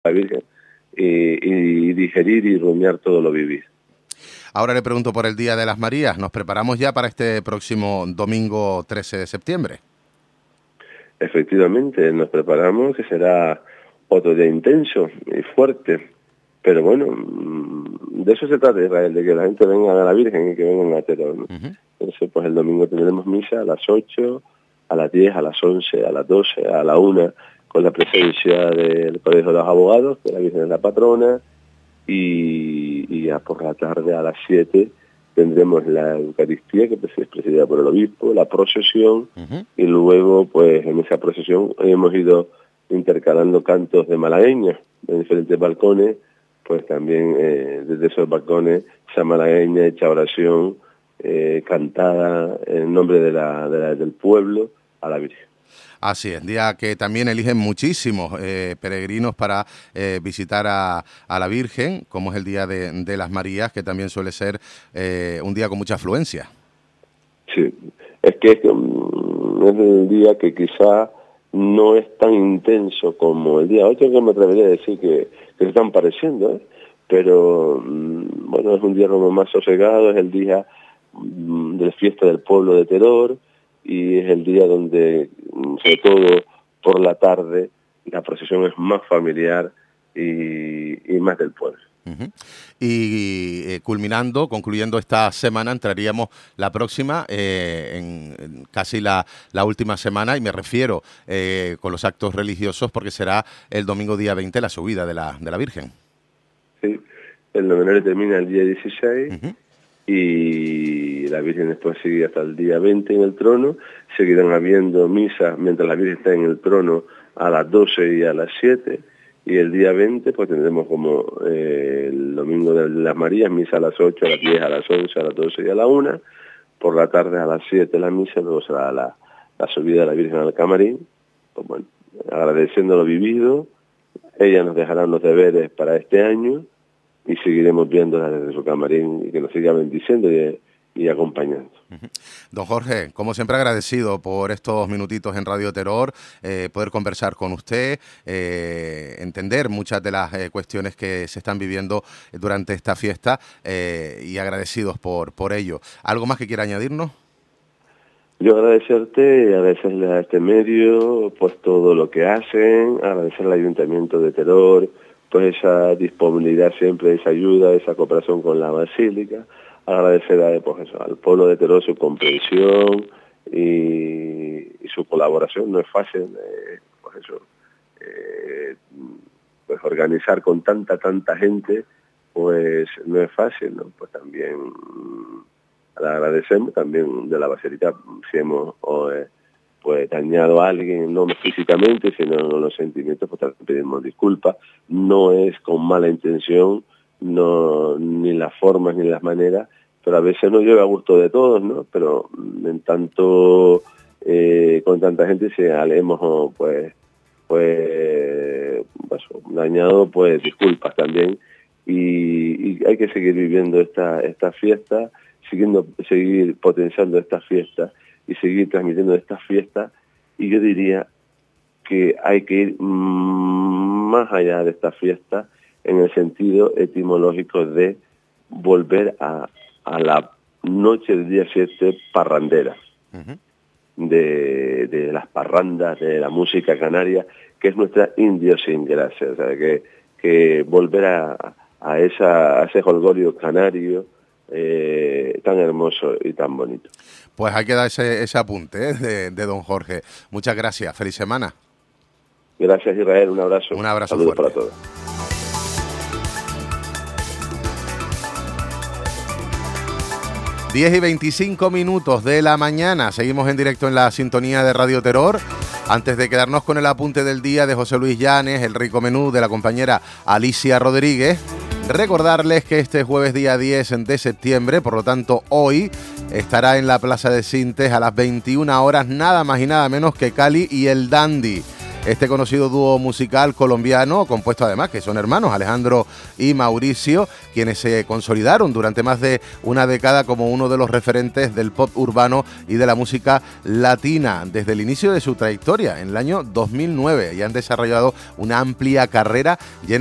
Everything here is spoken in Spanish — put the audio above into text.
la Virgen y digerir y rumiar todo lo vivido. Ahora le pregunto por el Día de las Marías. ¿Nos preparamos ya para este próximo domingo 13 de septiembre? Efectivamente, nos preparamos, que será otro día intenso y fuerte, pero bueno, de eso se trata, Israel, de que la gente venga a la Virgen y que vengan a Teror, ¿no? Entonces, pues el domingo tendremos misa a las 8, a las 10, a las 11, a las 12, a la 1, con la presencia del Colegio de los Abogados, que la Virgen es la patrona, y ya por la tarde a las 7 tendremos la Eucaristía, que es presidida por el obispo, la procesión, y luego, pues en esa procesión hemos ido intercalando cantos de malagueña de diferentes balcones, pues también desde esos balcones esa malagueña hecha oración, cantada en nombre del pueblo a la Virgen. Así es, día que también eligen muchísimos peregrinos para visitar a la Virgen, como es el Día de las Marías, que también suele ser un día con mucha afluencia. Sí, es el día que quizá no es tan intenso como el día 8, que me atrevería a decir que se están pareciendo, pero bueno, es un día como más sosegado, es el día de la fiesta del pueblo de Teror, y es el día donde, sobre todo por la tarde, la procesión es más familiar y más del pueblo. Y concluyendo esta semana, entraríamos la próxima, en casi la última semana, y me refiero con los actos religiosos, porque será el domingo día 20 la subida de la Virgen. Sí, el novenario termina el día 16, y la Virgen después sigue hasta el día 20 en el trono. Seguirán habiendo misas mientras la Virgen está en el trono a las 12 y a las 7, y el día 20 pues tendremos como el domingo de las Marías, misa a las 8, a las 10, a las 11, a las 12 y a la 1, por la tarde a las 7 la misa, luego será la subida de la Virgen al camarín. Pues bueno, agradeciendo lo vivido, ella nos dejará los deberes para este año, y seguiremos viéndola desde su camarín, y que nos siga bendiciendo y acompañando. Don Jorge, como siempre agradecido por estos minutitos en Radio Teror, poder conversar con usted, entender muchas de las cuestiones que se están viviendo durante esta fiesta, y agradecidos por ello. ¿Algo más que quiera añadirnos? Yo agradecerte, agradecerle a este medio pues todo lo que hacen, agradecer al Ayuntamiento de Teror pues esa disponibilidad siempre, esa ayuda, esa cooperación con la Basílica, agradecer al pueblo de Teror su comprensión y su colaboración. No es fácil, pues organizar con tanta gente, pues no es fácil, ¿no? Pues también le agradecemos también de la Basílica si hemos pues dañado a alguien, no físicamente, sino en los sentimientos, pues también pedimos disculpas. No es con mala intención, ni las formas ni las maneras, pero a veces nos lleva a gusto de todos, ¿no? Pero en tanto con tanta gente se hemos pues dañado, pues disculpas también, y hay que seguir viviendo esta fiesta, seguir potenciando esta fiesta y seguir transmitiendo esta fiesta. Y yo diría que hay que ir más allá de esta fiesta en el sentido etimológico de volver a la noche del día 7 parrandera, de las parrandas, de la música canaria, que es nuestra idiosincrasia. O sea, que volver a ese jolgorio canario tan hermoso y tan bonito. Pues hay que dar ese apunte de don Jorge. Muchas gracias. Feliz semana. Gracias, Israel. Un abrazo. Un abrazo Saludos fuerte para todos. Diez y 25 minutos de la mañana. Seguimos en directo en la sintonía de Radio Teror. Antes de quedarnos con el apunte del día de José Luis Llanes, el rico menú de la compañera Alicia Rodríguez, recordarles que este jueves día 10 de septiembre, por lo tanto hoy, estará en la Plaza de Sintes a las 21 horas nada más y nada menos que Cali y el Dandy. este conocido dúo musical colombiano, compuesto además, que son hermanos, Alejandro y Mauricio, quienes se consolidaron durante más de una década como uno de los referentes del pop urbano y de la música latina desde el inicio de su trayectoria en el año 2009 y han desarrollado una amplia carrera llena